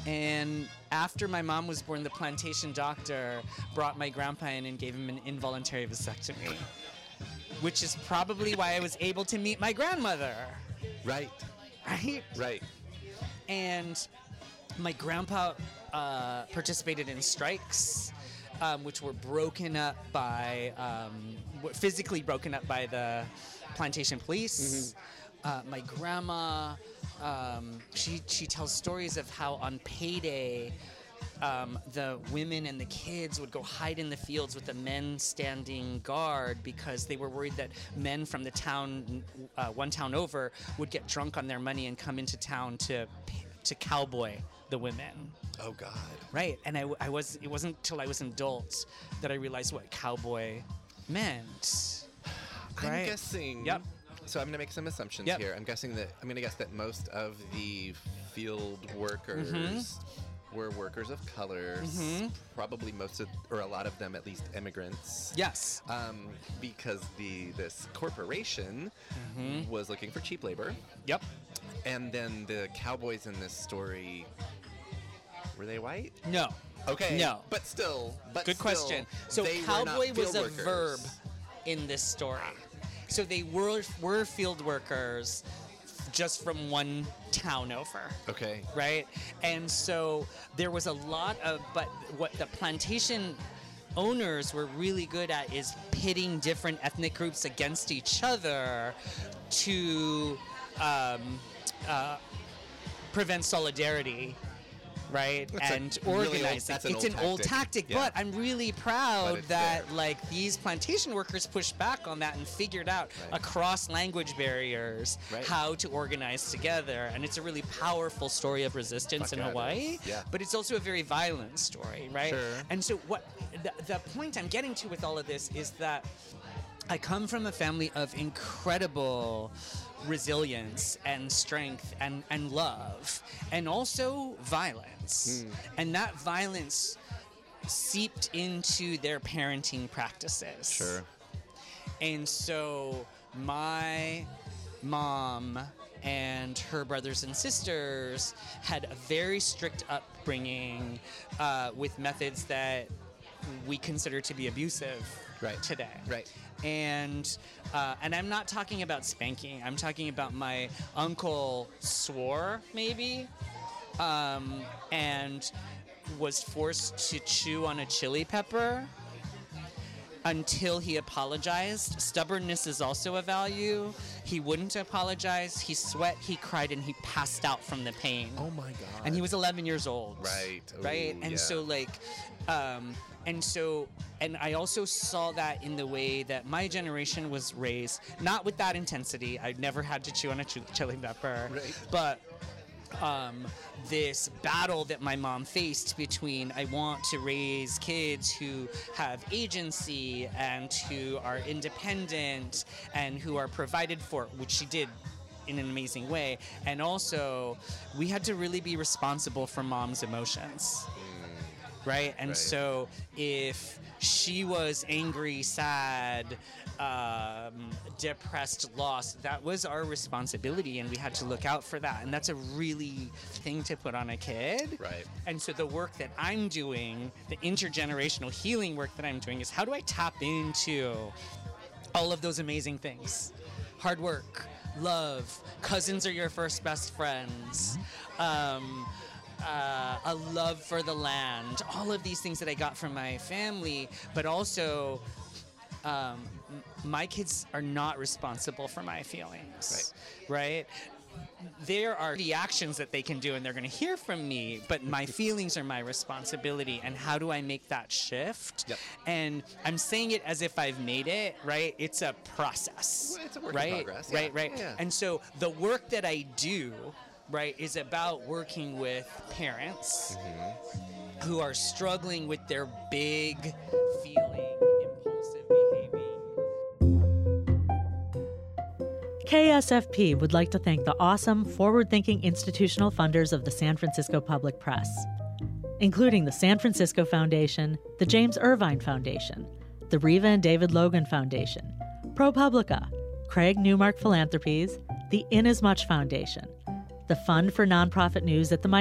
And after my mom was born, the plantation doctor brought my grandpa in and gave him an involuntary vasectomy, which is probably why I was able to meet my grandmother. Right. Right? And my grandpa participated in strikes, which were physically broken up by the plantation police. My grandma, she tells stories of how on payday, the women and the kids would go hide in the fields with the men standing guard because they were worried that men from the town, one town over, would get drunk on their money and come into town to cowboy the women. Oh God. Right, and it wasn't till I was an adult that I realized what cowboy meant. I'm Right? guessing. Yep. So I'm going to make some assumptions Yep. here. I'm going to guess that most of the field workers were workers of color. Probably a lot of them, at least, immigrants. Yes. Because this corporation was looking for cheap labor. Yep. And then the cowboys in this story, were they white? No. Okay. No. But still. Good question. So cowboy was a verb in this story. So they were field workers just from one town over. Okay. Right? And so there was a lot of, but what the plantation owners were really good at is pitting different ethnic groups against each other to prevent solidarity. Right? And organizing. It's an old tactic, yeah. but I'm really proud that these plantation workers pushed back on that and figured out across language barriers how to organize together. And it's a really powerful story of resistance in Hawaii, but it's also a very violent story, right? Sure. And so what the point I'm getting to with all of this is that I come from a family of incredible resilience and strength and love, and also violence. And that violence seeped into their parenting practices. Sure. And so my mom and her brothers and sisters had a very strict upbringing with methods that we consider to be abusive today. Right. And I'm not talking about spanking. I'm talking about my uncle swore, maybe, and was forced to chew on a chili pepper until he apologized. Stubbornness is also a value. He wouldn't apologize. He sweat, he cried, and he passed out from the pain. Oh my God. And he was 11 years old. Right. Right? Ooh, And yeah. so and I also saw that in the way that my generation was raised, not with that intensity. I never had to chew on a chili pepper. Right. But this battle that my mom faced between I want to raise kids who have agency and who are independent and who are provided for, which she did in an amazing way, and also we had to really be responsible for mom's emotions. Right? And so if she was angry, sad, depressed, lost, that was our responsibility, and we had to look out for that. And that's a really thing to put on a kid. Right. And so the work that I'm doing, the intergenerational healing work that I'm doing, is how do I tap into all of those amazing things? Hard work, love, cousins are your first best friends, a love for the land, all of these things that I got from my family, but also my kids are not responsible for my feelings, right? There are the actions that they can do and they're going to hear from me, but my feelings are my responsibility. And how do I make that shift? Yep. And I'm saying it as if I've made it, right? It's a process. Well, it's a work in progress. Yeah. Right. Yeah. And so the work that I do, right, is about working with parents who are struggling with their big feeling, impulsive behaving. KSFP would like to thank the awesome, forward-thinking institutional funders of the San Francisco Public Press, including the San Francisco Foundation, the James Irvine Foundation, the Riva and David Logan Foundation, ProPublica, Craig Newmark Philanthropies, the Inasmuch Foundation, the Fund for Nonprofit News at the